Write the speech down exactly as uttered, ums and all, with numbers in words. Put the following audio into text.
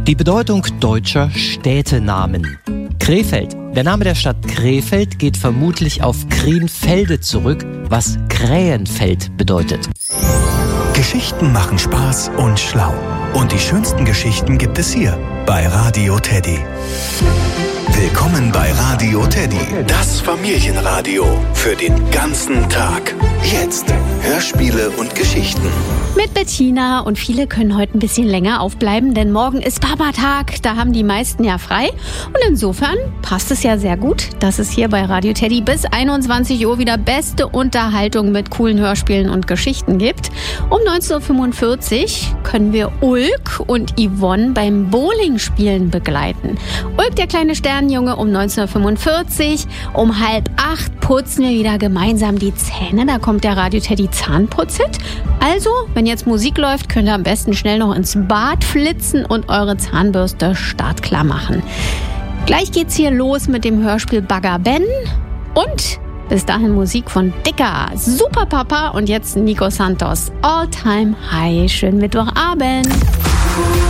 Die Bedeutung deutscher Städtenamen. Krefeld. Der Name der Stadt Krefeld geht vermutlich auf Krienfelde zurück, was Krähenfeld bedeutet. Geschichten machen Spaß und schlau. Und die schönsten Geschichten gibt es hier bei Radio Teddy. Willkommen bei Radio Teddy, das Familienradio für den ganzen Tag. Jetzt Hörspiele und Geschichten. Mit Bettina, und viele können heute ein bisschen länger aufbleiben, denn morgen ist Papa-Tag, da haben die meisten ja frei. Und insofern passt es ja sehr gut, dass es hier bei Radio Teddy bis einundzwanzig Uhr wieder beste Unterhaltung mit coolen Hörspielen und Geschichten gibt. Um neunzehn Uhr fünfundvierzig können wir Ulk und Yvonne beim Bowling-Spielen begleiten. Ulk, der kleine Sternenjunge, um neunzehn Uhr fünfundvierzig. Um halb acht putzen wir wieder gemeinsam die Zähne. Da kommt der Radio Teddy Zahnputzhit. Also, wenn jetzt Musik läuft, könnt ihr am besten schnell noch ins Bad flitzen und eure Zahnbürste startklar machen. Gleich geht's hier los mit dem Hörspiel Bagger Ben und bis dahin Musik von Dicker, Super Papa und jetzt Nico Santos, All Time High. Schönen Mittwochabend.